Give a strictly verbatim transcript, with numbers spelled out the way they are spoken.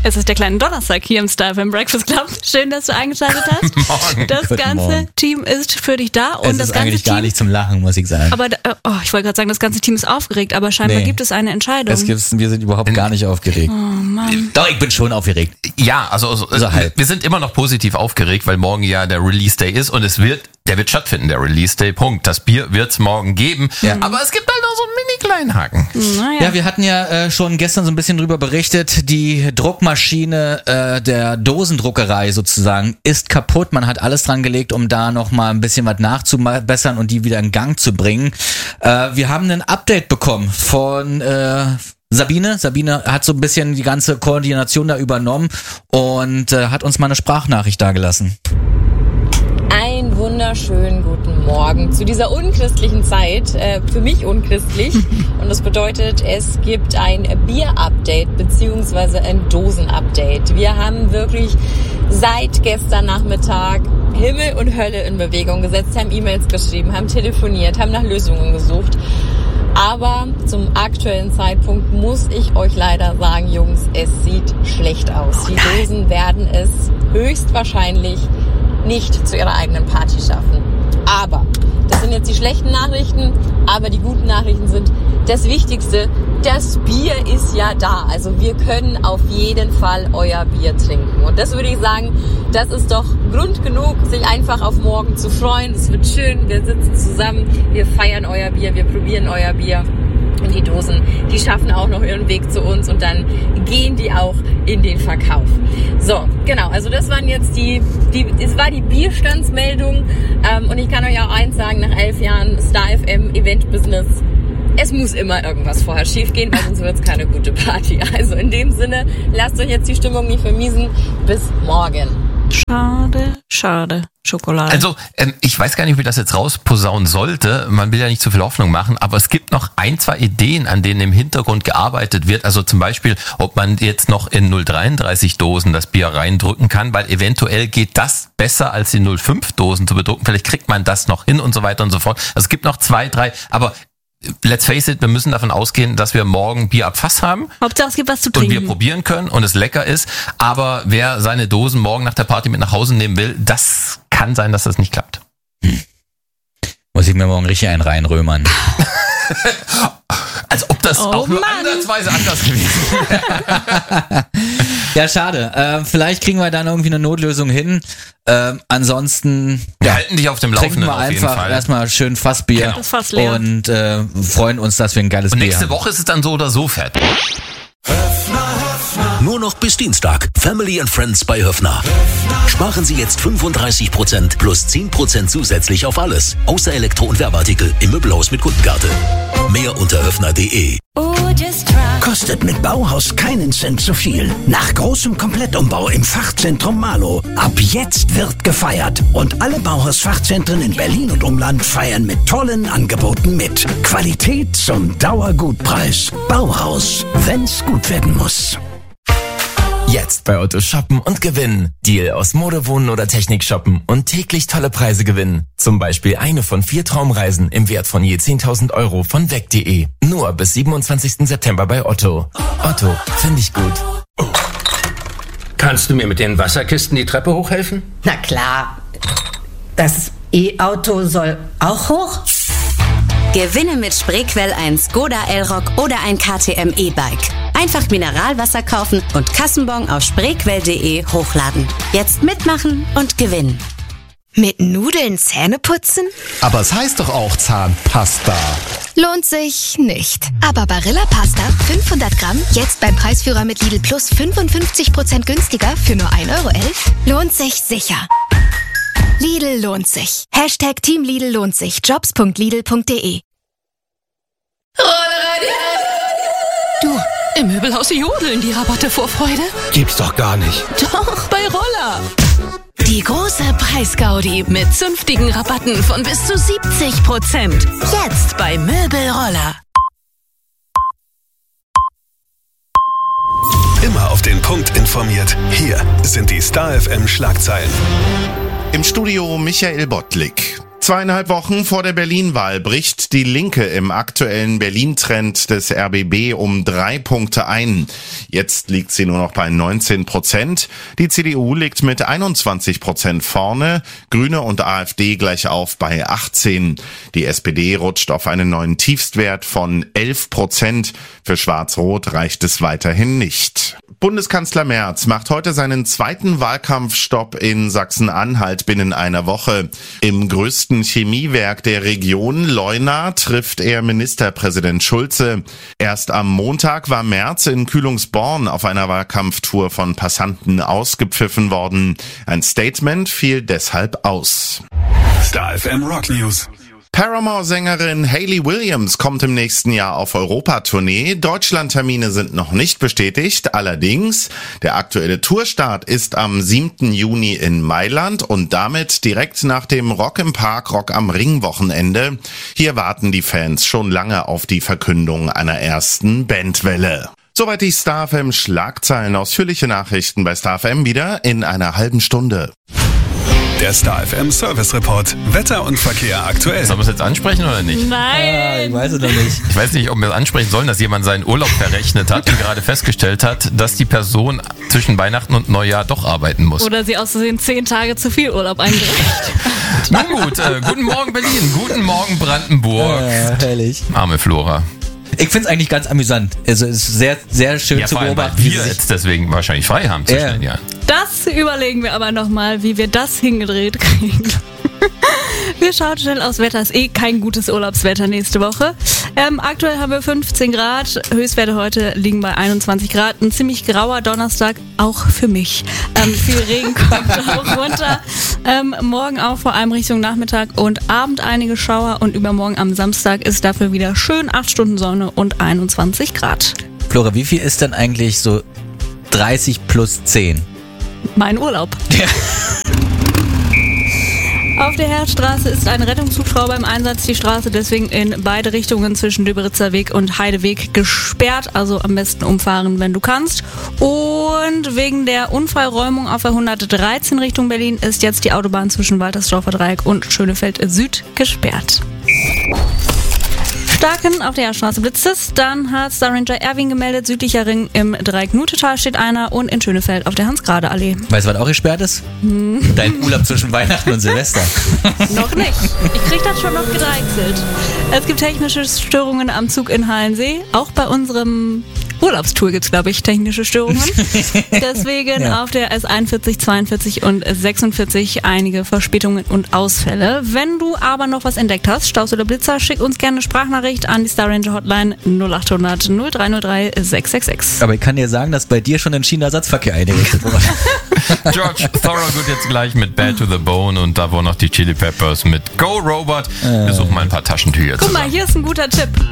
Es ist der kleine Donnerstag hier im Star F M Breakfast Club. Schön, dass du eingeschaltet hast. Morgen. Das Guten ganze Morgen. Team ist für dich da. Und es das ist ganze eigentlich Team, gar nicht zum Lachen, muss ich sagen. Aber oh, ich wollte gerade sagen, das ganze Team ist aufgeregt, aber scheinbar Nee. gibt es eine Entscheidung. Es gibt's, wir sind überhaupt gar nicht aufgeregt. oh Mann. Doch, ich bin schon aufgeregt. Ja, also, also So halb. wir sind immer noch positiv aufgeregt, weil morgen ja der Release Day ist und es wird, der wird stattfinden, der Release Day, Punkt. Das Bier wird's morgen geben, Ja. aber es gibt halt noch so einen mini kleinen Haken. Naja. Ja, wir hatten ja äh, schon gestern so ein bisschen drüber berichtet, die Druckmaschine äh, der Dosendruckerei sozusagen ist kaputt. Man hat alles dran gelegt, um da nochmal ein bisschen was nachzubessern und die wieder in Gang zu bringen. Äh, wir haben ein Update bekommen von äh, Sabine. Sabine hat so ein bisschen die ganze Koordination da übernommen und äh, hat uns mal eine Sprachnachricht dagelassen. Einen wunderschönen guten Morgen zu dieser unchristlichen Zeit, äh, für mich unchristlich. Und das bedeutet, es gibt ein Bier-Update beziehungsweise ein Dosen-Update. Wir haben wirklich seit gestern Nachmittag Himmel und Hölle in Bewegung gesetzt, haben E-Mails geschrieben, haben telefoniert, haben nach Lösungen gesucht. Aber zum aktuellen Zeitpunkt muss ich euch leider sagen, Jungs, es sieht schlecht aus. Die Dosen werden es höchstwahrscheinlich nicht zu ihrer eigenen Party schaffen. Aber, das sind jetzt die schlechten Nachrichten, aber die guten Nachrichten sind das Wichtigste, das Bier ist ja da. Also wir können auf jeden Fall euer Bier trinken. Und das würde ich sagen, das ist doch Grund genug, sich einfach auf morgen zu freuen. Es wird schön, wir sitzen zusammen, wir feiern euer Bier, wir probieren euer Bier. Und die Dosen, die schaffen auch noch ihren Weg zu uns und dann gehen die auch in den Verkauf. So, genau, also das waren jetzt die, die es war die Bierstandsmeldung ähm, und ich kann euch auch eins sagen, nach elf Jahren Star F M Event Business, es muss immer irgendwas vorher schief gehen, weil sonst wird es keine gute Party. Also in dem Sinne, lasst euch jetzt die Stimmung nicht vermiesen. Bis morgen. Schade, schade. Schokolade. Also, ähm, ich weiß gar nicht, wie ich das jetzt rausposaunen sollte. Man will ja nicht zu viel Hoffnung machen, aber es gibt noch ein, zwei Ideen, an denen im Hintergrund gearbeitet wird. Also zum Beispiel, ob man jetzt noch in null dreiunddreißig Dosen das Bier reindrücken kann, weil eventuell geht das besser als die null fünf Dosen zu bedrucken. Vielleicht kriegt man das noch hin und so weiter und so fort. Also es gibt noch zwei, drei, aber let's face it, wir müssen davon ausgehen, dass wir morgen Bier ab Fass haben. Hauptsache es gibt was zu Und trinken. wir probieren können und es lecker ist. Aber wer seine Dosen morgen nach der Party mit nach Hause nehmen will, das kann sein, dass das nicht klappt. Muss ich mir morgen richtig einen reinrömern. Als ob das Oh auch nur Mann. ansatzweise anders gewesen wäre. Ja, schade. Äh, vielleicht kriegen wir dann irgendwie eine Notlösung hin. Ähm, ansonsten Wir ja, halten dich auf dem trinken Laufenden wir auf jeden einfach Fall. erstmal schön Fassbier Genau. Das Fass leer. und äh, freuen uns, dass wir ein geiles Und Bier nächste haben. Woche ist es dann so oder so fertig. Nur noch bis Dienstag. Family and Friends bei Höffner. Sparen Sie jetzt fünfunddreißig Prozent plus zehn Prozent zusätzlich auf alles. Außer Elektro- und Werbeartikel im Möbelhaus mit Kundenkarte. Mehr unter höffner punkt de. Kostet mit Bauhaus keinen Cent zu viel. Nach großem Komplettumbau im Fachzentrum Marlow. Ab jetzt wird gefeiert. Und alle Bauhaus-Fachzentren in Berlin und Umland feiern mit tollen Angeboten mit. Qualität zum Dauergutpreis. Bauhaus, wenn's gut werden muss. Jetzt bei Otto shoppen und gewinnen. Deal aus Mode, Wohnen oder Technik shoppen und täglich tolle Preise gewinnen. Zum Beispiel eine von vier Traumreisen im Wert von je zehntausend Euro von weg punkt de. Nur bis siebenundzwanzigsten September bei Otto. Otto, finde ich gut. Kannst du mir mit den Wasserkisten die Treppe hochhelfen? Na klar. Das E-Auto soll auch hoch? Gewinne mit Spreequell ein Skoda Elrock oder ein K T M E-Bike. Einfach Mineralwasser kaufen und Kassenbon auf spreequell punkt de hochladen. Jetzt mitmachen und gewinnen. Mit Nudeln Zähne putzen? Aber es heißt doch auch Zahnpasta. Lohnt sich nicht. Aber Barilla Pasta fünfhundert Gramm jetzt beim Preisführer mit Lidl Plus fünfundfünfzig Prozent günstiger für nur ein Euro elf lohnt sich sicher. Lidl lohnt sich. Hashtag Team Lidl lohnt sich. Jobs punkt lidl punkt de. Du, im Möbelhaus jodeln die Rabatte vor Freude. Gibt's doch gar nicht. Doch, bei Roller. Die große Preisgaudi mit zünftigen Rabatten von bis zu siebzig Prozent. Jetzt bei Möbelroller. Immer auf den Punkt informiert. Hier sind die Star F M Schlagzeilen. Im Studio Michael Bottlik. Zweieinhalb Wochen vor der Berlin-Wahl bricht die Linke im aktuellen Berlin-Trend des R B B um drei Punkte ein. Jetzt liegt sie nur noch bei neunzehn Prozent. Die C D U liegt mit einundzwanzig Prozent vorne, Grüne und AfD gleich auf bei achtzehn. Die S P D rutscht auf einen neuen Tiefstwert von elf Prozent. Für Schwarz-Rot reicht es weiterhin nicht. Bundeskanzler Merz macht heute seinen zweiten Wahlkampfstopp in Sachsen-Anhalt binnen einer Woche. Im größten Chemiewerk der Region, Leuna, trifft er Ministerpräsident Schulze. Erst am Montag war Merz in Kühlungsborn auf einer Wahlkampftour von Passanten ausgepfiffen worden. Ein Statement fiel deshalb aus. Star F M Rock News. Paramore-Sängerin Hayley Williams kommt im nächsten Jahr auf Europatournee. Deutschlandtermine sind noch nicht bestätigt. Allerdings, der aktuelle Tourstart ist am siebten Juni in Mailand und damit direkt nach dem Rock im Park, Rock am Ring Wochenende. Hier warten die Fans schon lange auf die Verkündung einer ersten Bandwelle. Soweit die Star F M Schlagzeilen. Ausführliche Nachrichten bei Star F M wieder in einer halben Stunde. Der Star F M Service Report. Wetter und Verkehr aktuell. Sollen wir es jetzt ansprechen oder nicht? Nein. Ah, ich weiß es noch nicht. Ich weiß nicht, ob wir es ansprechen sollen, dass jemand seinen Urlaub verrechnet hat und gerade festgestellt hat, dass die Person zwischen Weihnachten und Neujahr doch arbeiten muss. Oder sie aus Versehen zehn Tage zu viel Urlaub eingereicht. Na gut, äh, guten Morgen Berlin, guten Morgen Brandenburg. Ja, herrlich. Arme Flora. Ich finde es eigentlich ganz amüsant. Also es ist sehr, sehr schön Ja, zu vor allem, weil beobachten. wie wir sie jetzt deswegen wahrscheinlich frei haben zwischen Ja. den Jahren. Das überlegen wir aber nochmal, wie wir das hingedreht kriegen. Wir schauen schnell aufs Wetter. Ist eh kein gutes Urlaubswetter nächste Woche. Ähm, aktuell haben wir fünfzehn Grad. Höchstwerte heute liegen bei einundzwanzig Grad. Ein ziemlich grauer Donnerstag, auch für mich. Ähm, viel Regen kommt auch runter. Ähm, morgen auch vor allem Richtung Nachmittag und Abend einige Schauer. Und übermorgen am Samstag ist dafür wieder schön acht Stunden Sonne und einundzwanzig Grad. Flora, wie viel ist denn eigentlich so dreißig plus zehn? Mein Urlaub. Auf der Herzstraße ist ein Rettungshubschrauber im Einsatz. Die Straße deswegen in beide Richtungen zwischen Döberitzer Weg und Heideweg gesperrt. Also am besten umfahren, wenn du kannst. Und wegen der Unfallräumung auf der hundertdreizehn Richtung Berlin ist jetzt die Autobahn zwischen Waltersdorfer Dreieck und Schönefeld Süd gesperrt. Starken auf der Herzstraße blitzt es. Dann hat Star Ranger Erwin gemeldet. Südlicher Ring im Dreieck-Nutetal steht einer und in Schönefeld auf der Hans-Grade-Allee. Weißt du, was auch gesperrt ist? Hm. Dein Urlaub zwischen Weihnachten und Silvester. Noch nicht. Ich krieg das schon noch gedeichselt. Es gibt technische Störungen am Zug in Halensee. Auch bei unserem Urlaubstour gibt es, glaube ich, technische Störungen. Deswegen ja. Auf der S einundvierzig, zweiundvierzig und sechsundvierzig einige Verspätungen und Ausfälle. Wenn du aber noch was entdeckt hast, Staus oder Blitzer, schick uns gerne eine Sprachnachricht an die Star Ranger Hotline null acht hundert null drei null drei sechs sechs sechs. Aber ich kann dir sagen, dass bei dir schon ein Schienenersatzverkehr eingerichtet wurde. George Thorogood jetzt gleich mit Bad to the Bone und davor noch die Chili Peppers mit Go Robot. Wir suchen mal ein paar Taschentücher Guck zusammen. mal, hier ist ein guter Tipp.